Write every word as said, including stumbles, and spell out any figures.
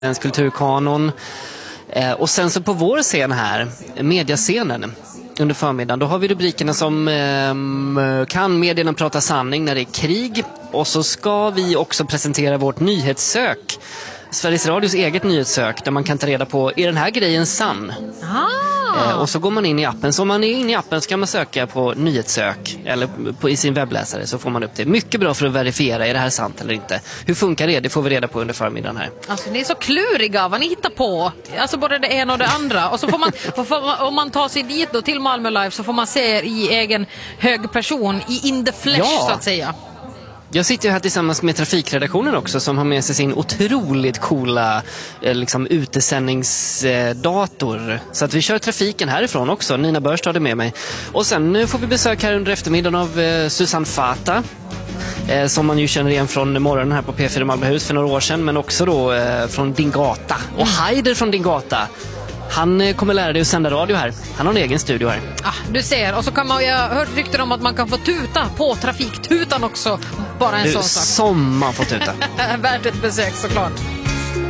En kulturkanon. Eh, och sen så på vår scen här, mediascenen under förmiddagen, då har vi rubrikerna som eh, kan medierna prata sanning när det är krig. Och så ska vi också presentera vårt nyhetssök. Sveriges Radios eget nyhetssök där man kan ta reda på, är den här grejen sann? Ah. Eh, och så går man in i appen. Så om man är inne i appen så kan man söka på nyhetssök eller på, i sin webbläsare, så får man upp det. Mycket bra för att verifiera, är det här sant eller inte? Hur funkar det? Det får vi reda på under förmiddagen här. Alltså ni är så kluriga vad ni hittar på. Alltså både det ena och det andra. Och så får man, om man tar sig dit då till Malmö Live, så får man se er i egen hög person, i in the flesh, Ja. så att säga. Jag sitter ju här tillsammans med trafikredaktionen också, som har med sig sin otroligt coola eh, liksom, utesändningsdator. Så att vi kör trafiken härifrån också. Nina Börstad är med mig. Och sen eh, får vi besök här under eftermiddagen av eh, Susanne Fata. Eh, som man ju känner igen från morgonen här på P fyra Malmöhus för några år sedan. Men också då eh, från Din Gata. Och Haider från Din Gata. Han eh, kommer lära dig att sända radio här. Han har en egen studio här. Ah, du ser, och så kan man, jag har hört rykten om att man kan få tuta på trafiktutan också. Bara en Du, sån sak. som man får tuta. Värt ett besök såklart.